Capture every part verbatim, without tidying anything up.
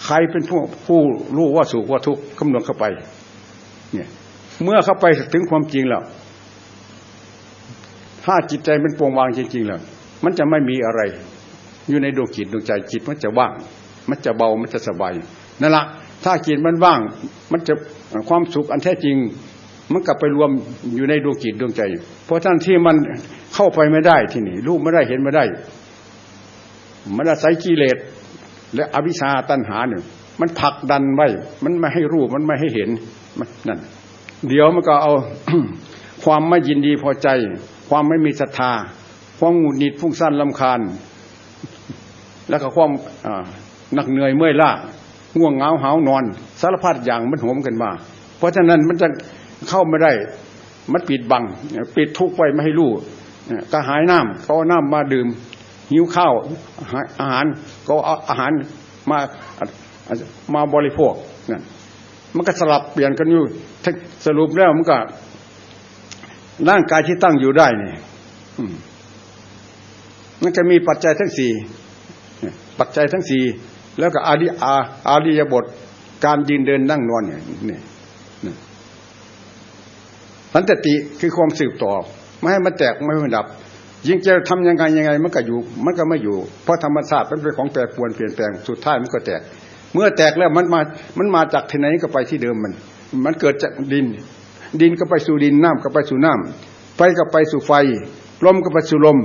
ใครเป็นผู้ผู้รู้ว่าสุขว่าทุกข์คำนวณเข้าไปเนี่ยเมื่อเข้าไปถึงความจริงแล้วถ้าจิตใจมันปวงวางจริงๆแล้วมันจะไม่มีอะไรอยู่ในดวงจิตดวงใจจิตมันจะว่างมันจะเบามันจะสบายนั่นละถ้าจิตมันว่างมันจะความสุขอันแท้จริงมันกลับไปรวมอยู่ในดวงจิตดวงใจเพราะท่านที่มันเข้าไปไม่ได้ที่นี่รู้ไม่ได้เห็นไม่ได้มันอาศัยกิเลสและอวิชชาตัณหาเนี่ยมันผลักดันไว้มันไม่ให้รู้มันไม่ให้เห็นนั่นเดี๋ยวมันก็เอา ความไม่ยินดีพอใจความไม่มีศรัทธาความหงุดหงิดฟุ้งซ่านรำคาญแล้วก็ความหนักเหนื่อยเมื่อยล้าง่วงเหงาหาวนอนสารพัดอย่างมันโหมกันมาเพราะฉะนั้นมันจะเข้าไม่ได้มันปิดบังปิดทุกข์ไว้ไม่ให้รู้กระหายน้ำก็เอาน้ำมาดื่มหิวข้าวอาหารก็เอาอาหารมามาบริโภคนั่นมันก็สลับเปลี่ยนกันอยู่สรุปแล้วมันก็ร่างกายที่ตั้งอยู่ได้นี่มันก็มีปัจจัยทั้งสี่ปัจจัยทั้งสี่แล้วก็อาริอาอาริยบทการยืนเดินนั่งนอนเนี่ยนี่สันติคือความสืบต่อไม่ให้มันแตกไม่ให้มันดับยิ่งจะทำยังไงยังไงมันก็อยู่มันก็ไม่อยู่เพราะธรรมชาติมันเป็นของแปรปรวนเปลี่ยนแปลงสุดท้ายมันก็แตกเมื่อแตกแล้วมันมามันมาจากที่ไหนก็ไปที่เดิมมันมันเกิดจากดินดินก็ไปสู่ดินน้ำก็ไปสู่น้ำไฟก็ไปสู่ไฟลมก็ไปสู่ลม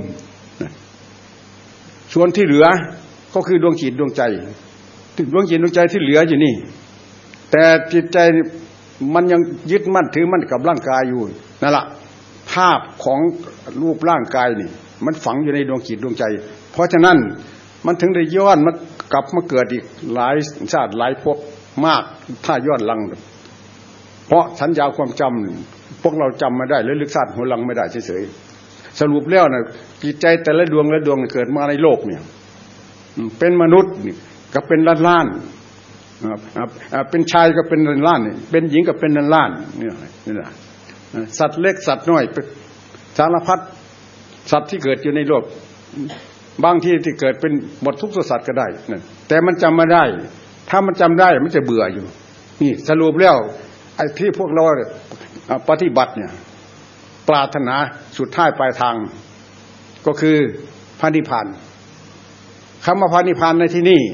ส่วนที่เหลือก็คือดวงจิตดวงใจดวงจิตดวงใจที่เหลืออยู่นี่แต่จิตใจมันยังยึดมั่นถือมั่นกับร่างกายอยู่นั่นแหละภาพของรูปร่างกายนี่มันฝังอยู่ในดวงจิตดวงใจเพราะฉะนั้นมันถึงได้ย้อนมากลับมาเกิดอีกหลายชาติหลายภพมากถ้าย้อนหลังเพราะสัญญาความจำพวกเราจำไม่ได้หรือลึกชาติหัวหลังไม่ได้เฉยๆสรุปแล้วนะจิตใจแต่ละดวงละดวงเกิดมาในโลกเนี่ยเป็นมนุษย์ก็เป็นล้านล้านเป็นชายก็เป็นล้านล้านเป็นหญิงก็เป็นล้านล้านนี่นี่แหละสัตว์เล็กสัตว์น้อยสารพัดสัตว์ที่เกิดอยู่ในโลกบางที่ที่เกิดเป็นหมดทุกสัตว์ก็ได้แต่มันจำไม่ได้ถ้ามันจำได้มันจะเบื่ออยู่นี่สรุปแล้วไอ้ที่พวกเราปฏิบัติเนี่ยปรารถนาสุดท้ายปลายทางก็คือพระนิพพานคำว่าพระนิพพานในที่นี่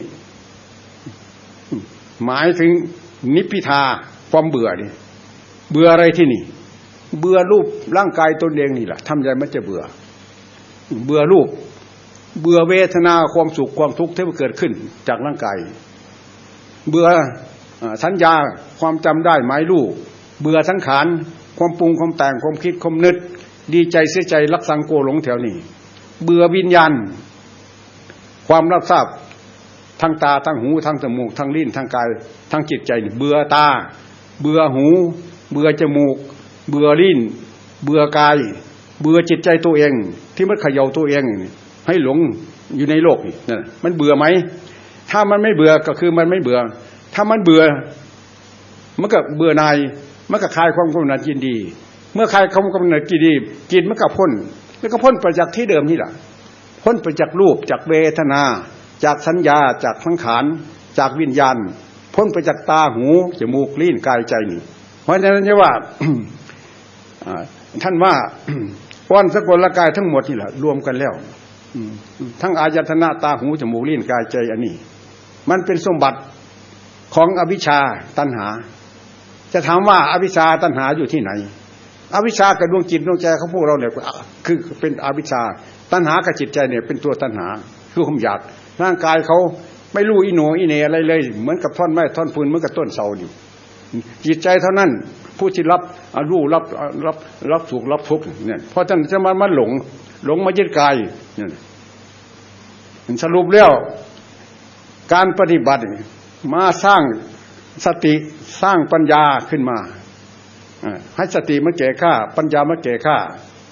หมายถึงนิพพิทาความเบื่อนี่เบื่ออะไรที่นี่เบื่อรูปร่างกายตนเองนี่แหละทำใจมันจะเบื่อเบื่อรูปเบื่อเวทนาความสุขความทุกข์ที่มันเกิดขึ้นจากร่างกายเบื่อสัญญาความจำได้หมายรู้เบื่อสังขารความปรุงความแต่งความคิดความนึกดีใจเสียใจรักสังโกหลงแถวนี้เบื่อวิญญาณความรับทราบทางตาทางหูทางจมูกทางลิ้นทางกายทางจิตใจเบื่อตาเบื่อหูเบื่อจมูกเบื่อลิ้นเบื่อกายเบื่อจิตใจตัวเองที่มันเขย่าตัวเองให้หลงอยู่ในโลกนี่นั่นมันเบื่อไหมถ้ามันไม่เบื่อก็คือมันไม่เบื่อถ้ามันเบื่อมันก็เบื่อนายมันก็คลายความกำหนัดยินดีเมื่อคลายความกำหนัดยินดีจิตมันก็พ้นแล้วก็พ้นไปจากที่เดิมนี่แหละพ้นไปจากรูปจากเวทนาจากสัญญาจากสังขารจากวิญญาณพ้นไปจากตาหูจมูกลิ้นกายใจนี่เพราะฉะนั้นจะว่า ท่านว่าก้อนสกลกายทั้งหมดนี่แหละรวมกันแล้วทั้งอายตนะตาหูจมูกลิ้นกายใจอันนี้มันเป็นสมบัติของอวิชชาตัณหาจะถามว่าอวิชชาตัณหาอยู่ที่ไหนอวิชชากับดวงจิตดวงใจของพวกเราเนี่ยคือเป็นอวิชชาตัณหากับจิตใจเนี่ยเป็นตัวตัณหาคือความอยากร่างกายเขาไม่รู้อีโหนอีเหน่อะไรเลยเหมือนกับท่อนไม้ท่อนฟืนเหมือนกับต้นเสาอยู่จิตใจเท่านั้นผู้ที่รับรู้รับรับรับสุขรับทุกข์เนี่ยเพราะท่านจะมามาหลงหลงมายึดกายเนี่ยสรุปแล้วการปฏิบัติมาสร้างสติสร้างปัญญาขึ้นมาให้สติมาแก่ข้าปัญญามาแก่ข้า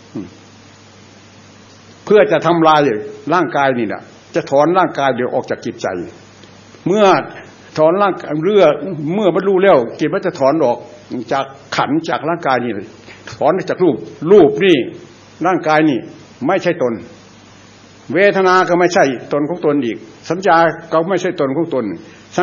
เพื่อจะทำลายร่างกายนี่แหละจะถอนร่างกายเดี๋ยวออกจากจิตใจเมื่อถอนร่างเรื่อเมื่อบรรลุแล้วจิตมันจะถอนออกจากขันธ์จากร่างกายนี่ถอนจากรูปรูปนี่ร่างกายนี่ไม่ใช่ตนเวทนาก็ไม่ใช่ตนของตนอีกสัญญาก็ไม่ใช่ตนของตน